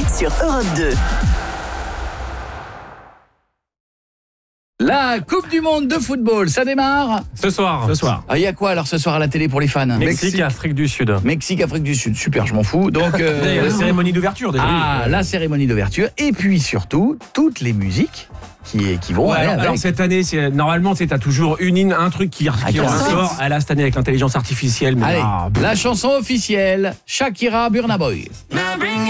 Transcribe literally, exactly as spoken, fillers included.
sur Europe deux. La Coupe du Monde de football, ça démarre Ce soir. Ce soir. Ah, il y a quoi alors ce soir à la télé pour les fans? Mexique, Mexique, Afrique du Sud. Mexique, Afrique du Sud. Super, je m'en fous. Donc euh... la cérémonie d'ouverture déjà. Ah, la cérémonie d'ouverture. Et puis surtout, toutes les musiques qui, qui vont ouais, aller alors, avec. alors cette année, c'est, normalement, tu as toujours une, un truc qui, qui ressort. Elle a cette année avec l'intelligence artificielle. Mais allez, ah, la chanson officielle, Shakira, Burna Boy.